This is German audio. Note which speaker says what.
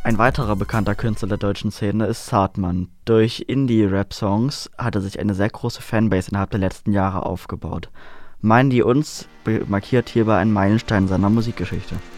Speaker 1: Ein weiterer bekannter Künstler der deutschen Szene ist Saatmann. Durch Indie-Rap-Songs hat er sich eine sehr große Fanbase innerhalb der letzten Jahre aufgebaut. Meinen die uns markiert hierbei einen Meilenstein seiner Musikgeschichte.